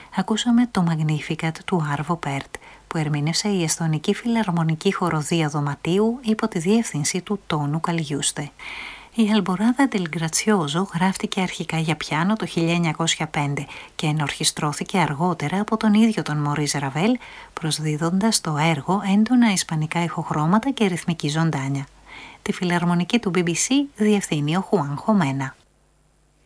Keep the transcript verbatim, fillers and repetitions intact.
ακούσαμε το Magnificat του Άρβο Πέρτ, που ερμήνευσε η Εσθονική Φιλαρμονική Χοροδία Δωματίου υπό τη διεύθυνση του Τόνου Καλιούστε. Η Αλμποράδα del Grazioso γράφτηκε αρχικά για πιάνο το χίλια εννιακόσια πέντε και ενορχιστρώθηκε αργότερα από τον ίδιο τον Μωρίς Ραβέλ, προσδίδοντας στο έργο έντονα ισπανικά ηχοχρώματα και ρυθμική ζωντάνια. Τη φιλαρμονική του μπι μπι σι διευθύνει ο Χουάν Χομένα.